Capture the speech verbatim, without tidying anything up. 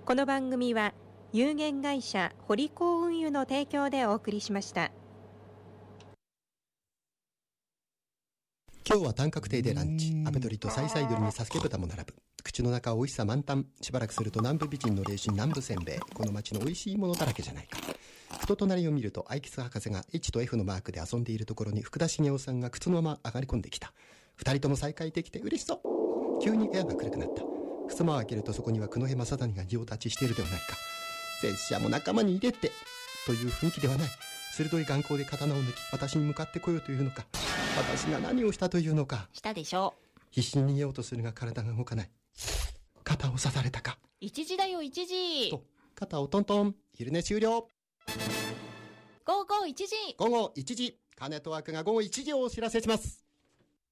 この番組は有限会社堀港運輸の提供でお送りしました。 今日は短角亭でランチ。アメ鳥とサイサイ鳥にサスケ豚も並ぶ。口の中は美味しさ満タン。しばらくすると南部美人の霊神南部せんべい。この街の美味しいものだらけじゃないか。ふと隣を見るとアイキス博士が H と F のマークで遊んでいるところに福田茂雄さんが靴のまま上がり込んできた。二人とも再会できて嬉しそう。急に部屋が暗くなった。襖を開けるとそこには久野辺正谷が仁王立ちしているではないか。拙者も仲間に入れてという雰囲気ではない。鋭い眼光で刀を抜き私に向かってこようというのか。私が何をしたというのか。 したでしょう。 必死に逃げようとするが体が動かない。肩を刺されたか。 一時だよ一時と肩をトントン。昼寝終了。 午後一時。 午後いちじ。カネトワークが午後いちじをお知らせします。